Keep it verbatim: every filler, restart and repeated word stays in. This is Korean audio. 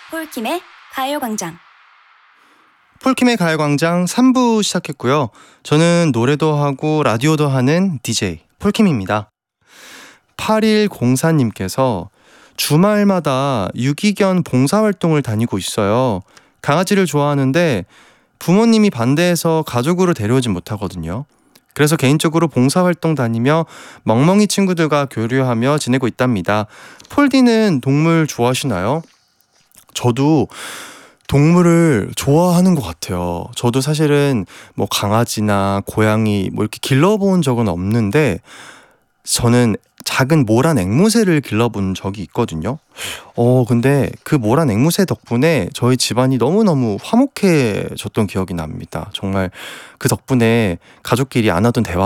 폴킴의 가요광장. 폴킴의 가요광장 삼 부 시작했고요. 저는 노래도 하고 라디오도 하는 디제이 폴킴입니다. 팔일공사님께서 주말마다 유기견 봉사활동을 다니고 있어요. 강아지를 좋아하는데 부모님이 반대해서 가족으로 데려오진 못하거든요. 그래서 개인적으로 봉사활동 다니며 멍멍이 친구들과 교류하며 지내고 있답니다. 폴디는 동물 좋아하시나요? 저도 동물을 좋아하는 것 같아요. 저도 사실은 뭐 강아지나 고양이 뭐 이렇게 길러본 적은 없는데 저는 작은 모란 앵무새를 길러본 적이 있거든요. 어 근데 그 모란 앵무새 덕분에 저희 집안이 너무너무 화목해졌던 기억이 납니다. 정말 그 덕분에 가족끼리 안 하던 대화